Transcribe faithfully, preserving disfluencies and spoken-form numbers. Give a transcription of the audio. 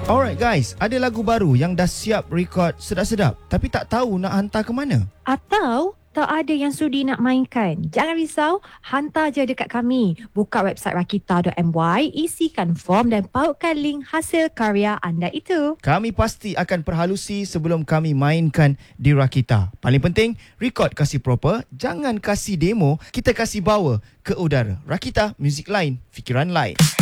Alright guys, ada lagu baru yang dah siap rekod sedap-sedap tapi tak tahu nak hantar ke mana. Atau tak ada yang sudi nak mainkan? Jangan risau, hantar je dekat kami. Buka website rakita dot my, isikan form dan pautkan link hasil karya anda itu. Kami pasti akan perhalusi sebelum kami mainkan di Rakita. Paling penting, rekod kasih proper, jangan kasih demo, kita kasih bawa ke udara. Rakita, muzik lain, fikiran lain.